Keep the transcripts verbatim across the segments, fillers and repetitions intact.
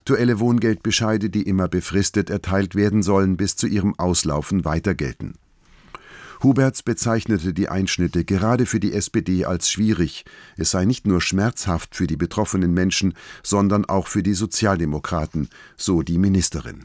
Aktuelle Wohngeldbescheide, die immer befristet erteilt werden sollen, bis zu ihrem Auslaufen weiter gelten. Huberts bezeichnete die Einschnitte gerade für die S P D als schwierig. Es sei nicht nur schmerzhaft für die betroffenen Menschen, sondern auch für die Sozialdemokraten, so die Ministerin.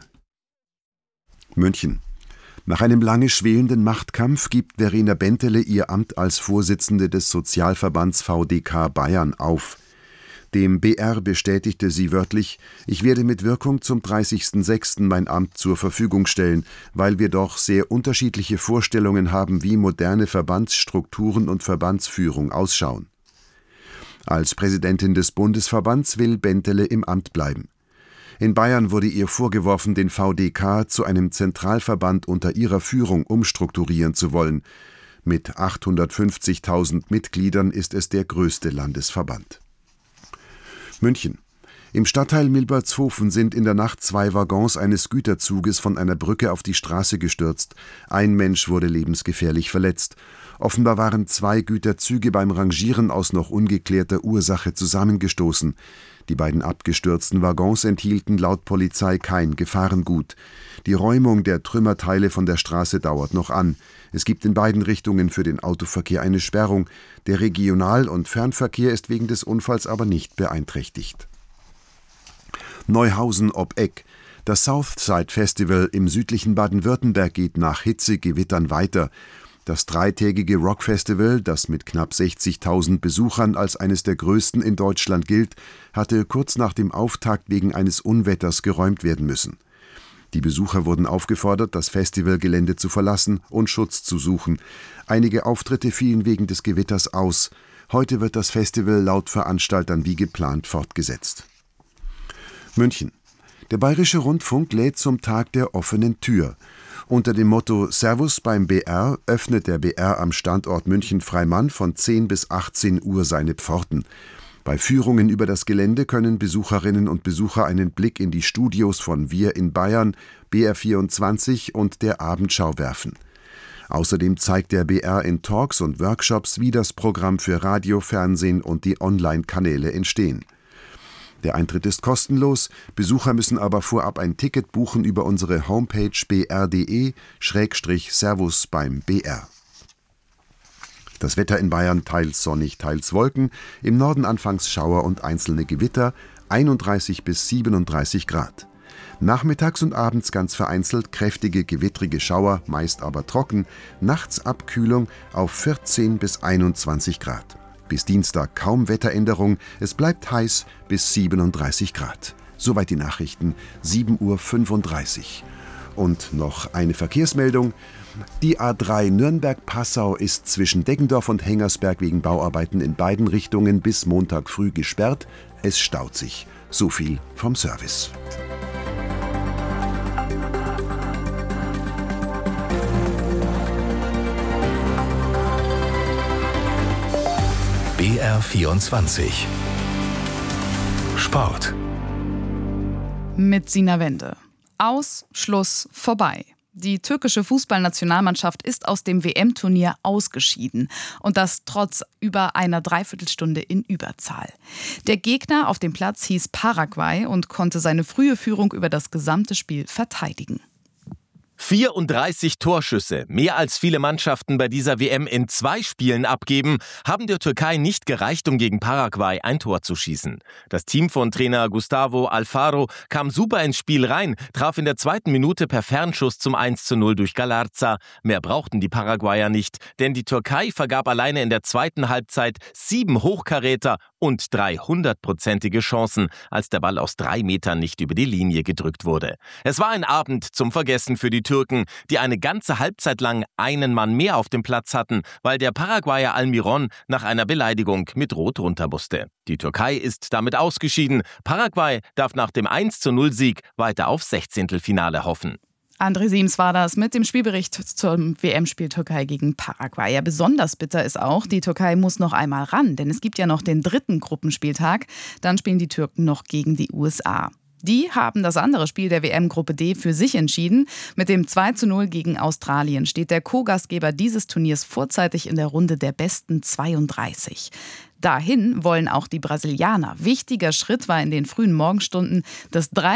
München. Nach einem lange schwelenden Machtkampf gibt Verena Bentele ihr Amt als Vorsitzende des Sozialverbands V D K Bayern auf. Dem B R bestätigte sie wörtlich: Ich werde mit Wirkung zum dreißigsten sechsten mein Amt zur Verfügung stellen, weil wir doch sehr unterschiedliche Vorstellungen haben, wie moderne Verbandsstrukturen und Verbandsführung ausschauen. Als Präsidentin des Bundesverbands will Bentele im Amt bleiben. In Bayern wurde ihr vorgeworfen, den V D K zu einem Zentralverband unter ihrer Führung umstrukturieren zu wollen. Mit achthundertfünfzigtausend Mitgliedern ist es der größte Landesverband. München. Im Stadtteil Milbertshofen sind in der Nacht zwei Waggons eines Güterzuges von einer Brücke auf die Straße gestürzt. Ein Mensch wurde lebensgefährlich verletzt. Offenbar waren zwei Güterzüge beim Rangieren aus noch ungeklärter Ursache zusammengestoßen. Die beiden abgestürzten Waggons enthielten laut Polizei kein Gefahrengut. Die Räumung der Trümmerteile von der Straße dauert noch an. Es gibt in beiden Richtungen für den Autoverkehr eine Sperrung. Der Regional- und Fernverkehr ist wegen des Unfalls aber nicht beeinträchtigt. Neuhausen ob Eck. Das Southside Festival im südlichen Baden-Württemberg geht nach Hitzegewittern weiter. Das dreitägige Rockfestival, das mit knapp sechzigtausend Besuchern als eines der größten in Deutschland gilt, hatte kurz nach dem Auftakt wegen eines Unwetters geräumt werden müssen. Die Besucher wurden aufgefordert, das Festivalgelände zu verlassen und Schutz zu suchen. Einige Auftritte fielen wegen des Gewitters aus. Heute wird das Festival laut Veranstaltern wie geplant fortgesetzt. München. Der Bayerische Rundfunk lädt zum Tag der offenen Tür. Unter dem Motto Servus beim B R öffnet der B R am Standort München-Freimann von zehn bis achtzehn Uhr seine Pforten. Bei Führungen über das Gelände können Besucherinnen und Besucher einen Blick in die Studios von Wir in Bayern, B R vierundzwanzig und der Abendschau werfen. Außerdem zeigt der B R in Talks und Workshops, wie das Programm für Radio, Fernsehen und die Online-Kanäle entstehen. Der Eintritt ist kostenlos, Besucher müssen aber vorab ein Ticket buchen über unsere Homepage b r punkt d e Schrägstrich Servus beim B R. Das Wetter in Bayern teils sonnig, teils Wolken, im Norden anfangs Schauer und einzelne Gewitter, einunddreißig bis siebenunddreißig Grad. Nachmittags und abends ganz vereinzelt kräftige gewittrige Schauer, meist aber trocken, nachts Abkühlung auf vierzehn bis einundzwanzig Grad. Bis Dienstag kaum Wetteränderung, es bleibt heiß bis siebenunddreißig Grad. Soweit die Nachrichten, sieben Uhr fünfunddreißig. Und noch eine Verkehrsmeldung. Die A drei Nürnberg-Passau ist zwischen Deggendorf und Hengersberg wegen Bauarbeiten in beiden Richtungen bis Montag früh gesperrt. Es staut sich. So viel vom Service. B R vierundzwanzig Sport mit Sina Wende. Aus, Schluss, vorbei. Die türkische Fußballnationalmannschaft ist aus dem W M-Turnier ausgeschieden. Und das trotz über einer Dreiviertelstunde in Überzahl. Der Gegner auf dem Platz hieß Paraguay und konnte seine frühe Führung über das gesamte Spiel verteidigen. vierunddreißig Torschüsse, mehr als viele Mannschaften bei dieser W M in zwei Spielen abgeben, haben der Türkei nicht gereicht, um gegen Paraguay ein Tor zu schießen. Das Team von Trainer Gustavo Alfaro kam super ins Spiel rein, traf in der zweiten Minute per Fernschuss zum eins zu null durch Galarza. Mehr brauchten die Paraguayer nicht, denn die Türkei vergab alleine in der zweiten Halbzeit sieben Hochkaräter und drei hundertprozentige Chancen, als der Ball aus drei Metern nicht über die Linie gedrückt wurde. Es war ein Abend zum Vergessen für die Türken, die eine ganze Halbzeit lang einen Mann mehr auf dem Platz hatten, weil der Paraguayer Almiron nach einer Beleidigung mit Rot runter musste. Die Türkei ist damit ausgeschieden. Paraguay darf nach dem eins zu null Sieg weiter auf Sechzehntelfinale hoffen. André Siems war das mit dem Spielbericht zum W M-Spiel Türkei gegen Paraguay. Ja, besonders bitter ist auch, die Türkei muss noch einmal ran, denn es gibt ja noch den dritten Gruppenspieltag. Dann spielen die Türken noch gegen die U S A. Die haben das andere Spiel der W M-Gruppe D für sich entschieden. Mit dem zwei zu null gegen Australien steht der Co-Gastgeber dieses Turniers vorzeitig in der Runde der besten zweiunddreißig. Dahin wollen auch die Brasilianer. Wichtiger Schritt war in den frühen Morgenstunden das